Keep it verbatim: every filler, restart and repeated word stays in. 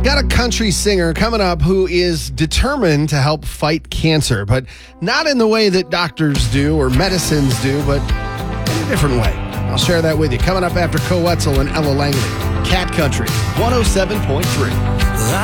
Got a country singer coming up who is determined to help fight cancer, but not in the way that doctors do or medicines do, but in a different way. I'll share that with you. Coming up after Co Wetzel and Ella Langley. Cat Country, one oh seven point three.